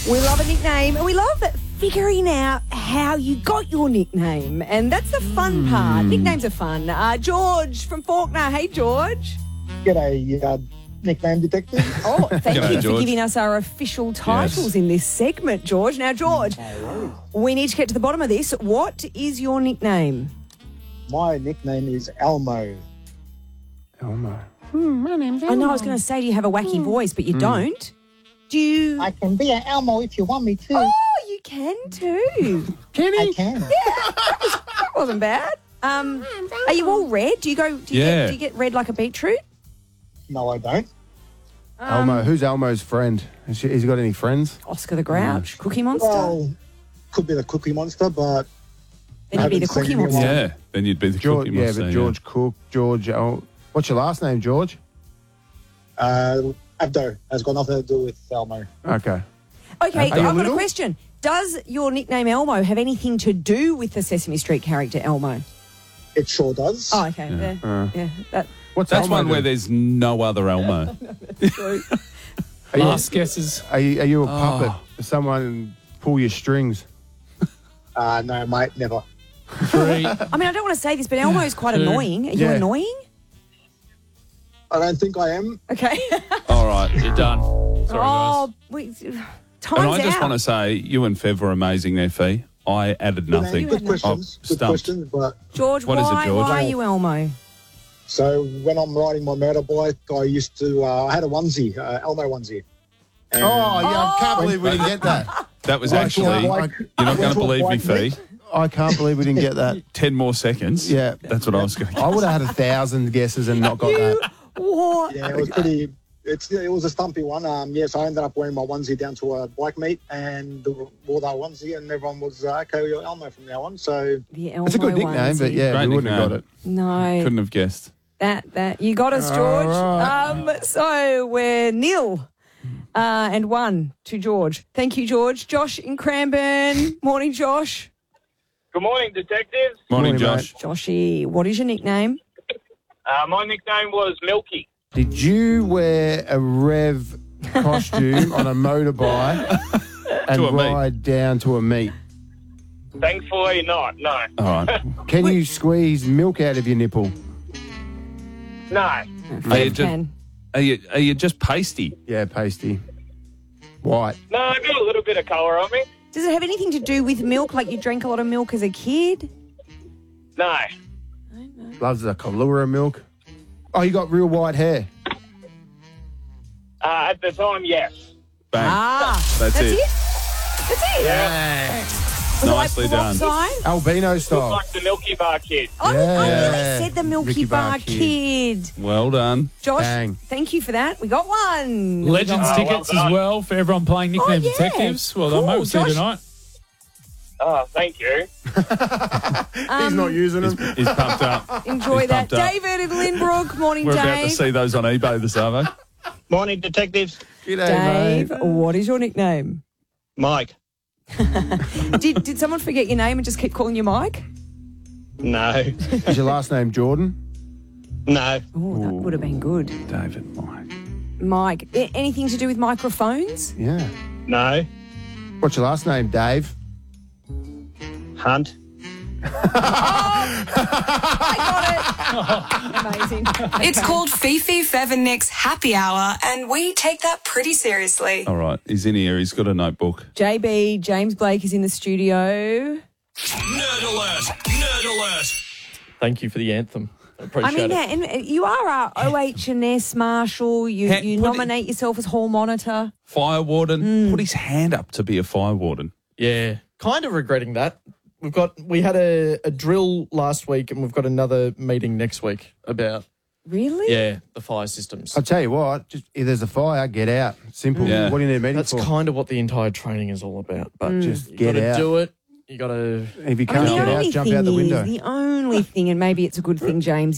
We love a nickname and we love figuring out how you got your nickname. And that's the fun part. Nicknames are fun. George from Fawkner. Hey, George. G'day, nickname detective. Oh, thank G'day, you for George. giving us our official titles in this segment, George. Now, George, we need to get to the bottom of this. What is your nickname? My nickname is Elmo. Elmo. I know I was going to say, do you have a wacky voice, but you don't. Do you? I can be an Elmo if you want me to. Oh, you can too. Can I he? can. That wasn't bad. Are you all red? Do you get red like a beetroot? No, I don't. Elmo. Who's Elmo's friend? Has he got any friends? Oscar the Grouch, Cookie Monster. Well, could be the Cookie Monster, but Then you'd be the haven't Cookie seen anyone. Monster. Yeah, then you'd be the George, Cookie yeah, Monster. but George Cook, George. What's your last name, George? Abdo has got nothing to do with Elmo. Okay. Okay, Are you I've got a little? question. Does your nickname Elmo have anything to do with the Sesame Street character Elmo? It sure does. Oh, okay. Yeah. What's That's Elmo one do? where there's no other Elmo. Are you, Last guesses. are you a puppet? Does someone pull your strings? No, mate, never. 3. I mean, I don't want to say this, but Elmo is quite Two. annoying. Are you Yeah. annoying? I don't think I am. Okay. All right. You're done. Sorry, Oh, guys. time's And I just out. want to say, you and Fev were amazing there, Fee. I added nothing. Good questions. I'm Good stumped. questions. But George, What is it, why George? are you Elmo? so when I'm riding my motorbike, I used to. I had a onesie, Elmo onesie. And Oh, yeah, I can't believe we didn't get that. That was Like, actually, like- you're not going to believe me, Fee. I can't believe we didn't get that. 10 more seconds. Yeah. That's what I was going to I would have had 1,000 guesses and not got that. What? Yeah, it was pretty. It was a stumpy one. Yes, I ended up wearing my onesie down to a bike meet and wore that onesie, and everyone was okay, you're Elmo from now on. So The Elmo It's a good nickname, but onesie. yeah, Great we wouldn't have got nickname. it. No. Couldn't have guessed. That you got us, George. right. So we're 0 and 1 to George. Thank you, George. Josh in Cranbourne. Morning, Josh. Good morning, detectives. Morning, Morning, Josh. Joshy, what is your nickname? My nickname was Milky. Did you wear a Rev costume on a motorbike and To a meet. ride down to a meet? Thankfully not, no. All right. Can you squeeze milk out of your nipple? No. Are you, Fev just, can. are you just pasty? Yeah, pasty. White. No, I got a little bit of colour on me. Does it have anything to do with milk? Like you drank a lot of milk as a kid? No. Loves the Kahlua milk. Oh, you got real white hair. At the time, yes. Bang. That's it. That's it. Yeah. Nicely What done. sign? Albino style. Like the Milky Bar Kid. I Yeah. nearly said the Milky Ricky Bar Bar Kid. Well done. Josh, Bang. thank you for that. We got one. Legends Oh, tickets well as done. well for everyone playing Nickname yeah. Detectives. Well done, Cool, mate. We'll see you Josh. tonight. Oh, thank you. He's not using them. He's pumped up. Enjoy He's that. pumped up. David in Lynbrook. Morning, We're Dave. about to see those on eBay this afternoon. Morning, detectives. G'day, Dave, mate. what is your nickname? Mike. Did someone forget your name and just keep calling you Mike? No. Is your last name Jordan? No. Oh, that would have been good. David, Mike. Mike, anything to do with microphones? Yeah. No. What's your last name, Dave? Hunt. I got it. Amazing. It's called Fifi, Fev and Nick's Happy Hour, and we take that pretty seriously. All right. He's in here. He's got a notebook. JB, James Blake is in the studio. Nerd alert! Nerd alert! Thank you for the anthem. I I appreciate mean, it. and you are our OH&S marshal. You Put it- nominate yourself as hall monitor. Fire warden. Put his hand up to be a fire warden. Yeah, kind of regretting that. We had a drill last week, and we've got another meeting next week about Really? the fire systems. I'll tell you what, just if there's a fire, get out. Simple. Yeah. What do you need a meeting That's for? kind of what the entire training is all about. But Just you get got to out. do it. You got to. If you I can't mean, get out, jump out the window. the only thing, and maybe it's a good thing, James,